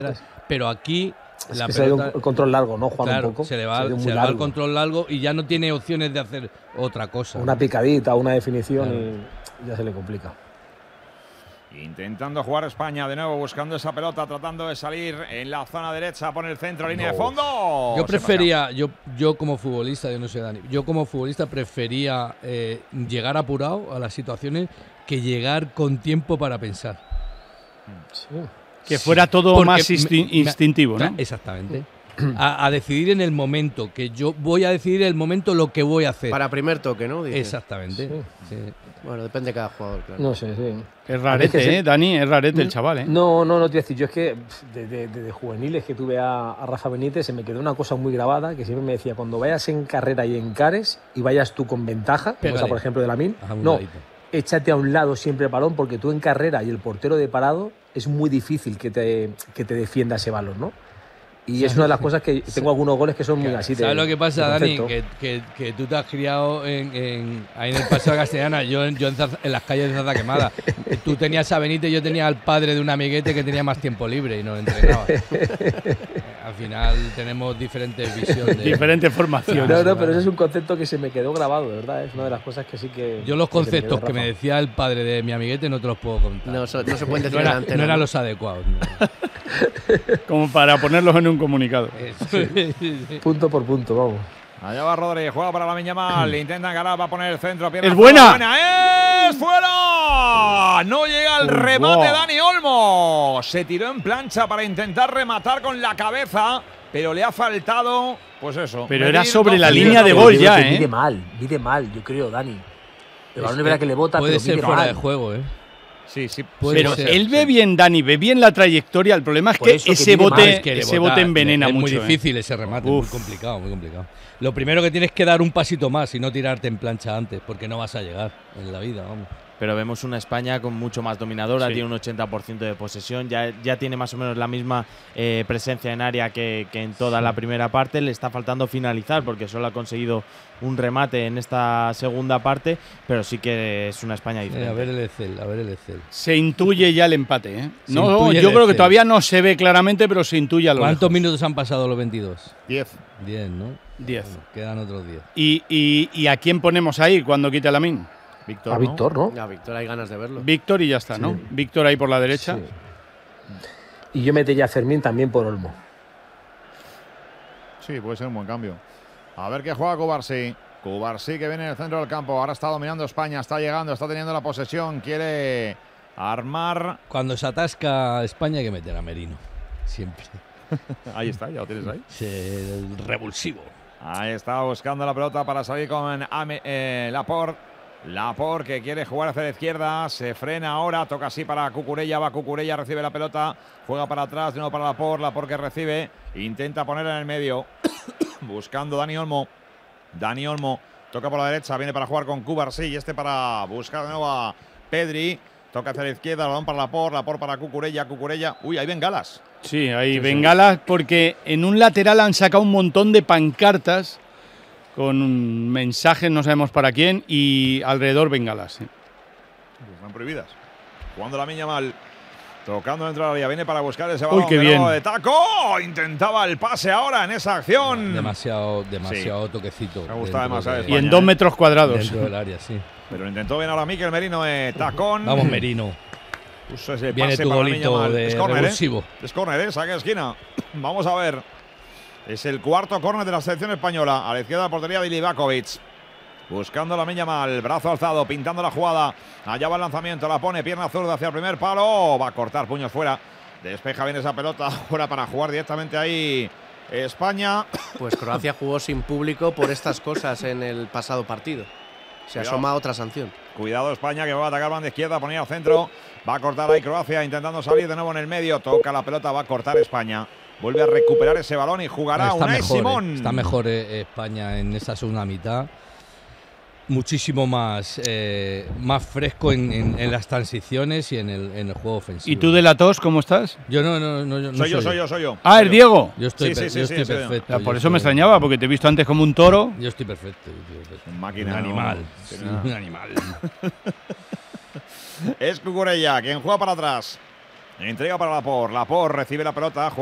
Pero aquí la pelota, se ha ido el control largo, ¿no? Juan, claro, un poco. Se le va el control largo y ya no tiene opciones de hacer otra cosa. Una picadita, una definición, claro, y ya se le complica. Intentando jugar España de nuevo, buscando esa pelota, tratando de salir en la zona derecha, por el centro, línea de fondo. Yo prefería, yo como futbolista, yo no sé, Dani, yo como futbolista prefería llegar apurado a las situaciones que llegar con tiempo para pensar. Sí. Que fuera todo porque más instintivo, ¿no? Exactamente. A decidir en el momento, que yo voy a decidir en el momento lo que voy a hacer. Para primer toque, ¿no? Dices. Exactamente. Sí. Bueno, depende de cada jugador, claro. No sé, sí. Es rarete, Dani, es rarete el chaval, ¿eh? No te voy a decir, yo es que de juveniles que tuve a Rafa Benítez se me quedó una cosa muy grabada, que siempre me decía, cuando vayas en carrera y encares y vayas tú con ventaja, como esa, por ejemplo, de Lamine, no, échate a un lado siempre el balón, porque tú en carrera y el portero de parado es muy difícil que te defienda ese balón, ¿no? Y es una de las cosas que tengo algunos goles que son muy así. ¿Sabes lo que pasa, Dani? Que tú te has criado ahí en el Paseo de Castellana, yo en las calles de Zaza Quemada. Tú tenías a Benítez, yo tenía al padre de un amiguete que tenía más tiempo libre y nos entrenaba. Al final tenemos diferentes visiones. Diferentes formaciones. No, pero ese es un concepto que se me quedó grabado, de verdad. Es una de las cosas que sí que... Yo los conceptos que me decía el padre de mi amiguete no te los puedo contar. No se pueden decir no eran los adecuados. No. Como para ponerlos en un comunicado. Sí. Punto por punto, vamos. Allá va Rodri, juega para Lamine Yamal, intenta ganar, va a poner el centro. ¡Es buena! ¡Es fuera! No llega el remate Dani Olmo. Se tiró en plancha para intentar rematar con la cabeza, pero le ha faltado, pues eso. Pero era sobre la línea de gol ya, ¿eh? Mide mal, yo creo, Dani. El balón es verdad que le bota, puede pero ser fuera de juego, ¿eh? Sí, pero él ve bien, Dani, ve bien la trayectoria. El problema es que ese bote envenena mucho. Es muy difícil ese remate, muy complicado. Lo primero que tienes que dar un pasito más y no tirarte en plancha antes, porque no vas a llegar en la vida, vamos. Pero vemos una España con mucho más dominadora, tiene un 80% de posesión, ya tiene más o menos la misma presencia en área que en toda la primera parte. Le está faltando finalizar porque solo ha conseguido un remate en esta segunda parte, pero sí que es una España diferente. A ver el Excel. Se intuye ya el empate, ¿eh? No, yo creo que todavía no se ve claramente, pero se intuye a lo ¿Cuántos lejos. minutos han pasado los 22? 10. 10, ¿no? 10. Bueno, quedan otros 10. ¿Y a quién ponemos ahí cuando quite a Lamine? A Víctor, ¿no? Ya, Víctor, hay ganas de verlo. Víctor y ya está, ¿no? Víctor ahí por la derecha. Sí. Y yo metería a Fermín también por Olmo. Sí, puede ser un buen cambio. A ver qué juega Cubarsí. Cubarsí que viene en el centro del campo. Ahora está dominando España, está llegando, está teniendo la posesión. Quiere armar. Cuando se atasca España hay que meter a Merino. Siempre. Ahí está, ya lo tienes ahí. Sí, el revulsivo. Ahí está buscando la pelota para salir con Laporte. Laporte que quiere jugar hacia la izquierda, se frena ahora, toca así para Cucurella, va Cucurella, recibe la pelota, juega para atrás, de nuevo para Laporte que recibe, intenta poner en el medio, buscando Dani Olmo, toca por la derecha, viene para jugar con Cubarsí y para buscar de nuevo a Pedri, toca hacia la izquierda, balón para Laporte para Cucurella, uy, hay bengalas. Sí, hay bengalas porque en un lateral han sacado un montón de pancartas con mensajes, no sabemos para quién, y alrededor bengalas. Sí. Están prohibidas. Jugando Lamine Yamal, tocando dentro de la área, viene para buscar ese balón. ¡Uy, qué bien! De taco, intentaba el pase ahora en esa acción. Demasiado toquecito. Me gusta demasiado. Y en 2 metros cuadrados. Dentro del área, sí. Pero intentó bien ahora Mikel Merino de tacón. Vamos, Merino. Puso ese viene pase tu para golito de revulsivo. Es córner, saque de esquina. Vamos a ver. Es el cuarto córner de la selección española. A la izquierda de la portería de Livakovic. Buscando Lamine Yamal. Brazo alzado, pintando la jugada. Allá va el lanzamiento. La pone pierna zurda hacia el primer palo. Va a cortar puños fuera. Despeja bien esa pelota. Ahora para jugar directamente ahí España. Pues Croacia jugó sin público por estas cosas en el pasado partido. Se asoma otra sanción. Cuidado España que va a atacar banda izquierda. Poner al centro. Va a cortar ahí Croacia intentando salir de nuevo en el medio. Toca la pelota. Va a cortar España. Vuelve a recuperar ese balón y jugará Unai Simón. Está mejor España en esa segunda mitad. Muchísimo más fresco en las transiciones y en el juego ofensivo. ¿Y tú de la tos cómo estás? Yo no soy yo. Ah, ¿es Diego? Yo estoy perfecto. Por eso me extrañaba, porque te he visto antes como un toro. Yo estoy perfecto. Máquina. Un animal. Un animal. Es Cucurella quien juega para atrás. Entrega para Laporte. Laporte recibe la pelota.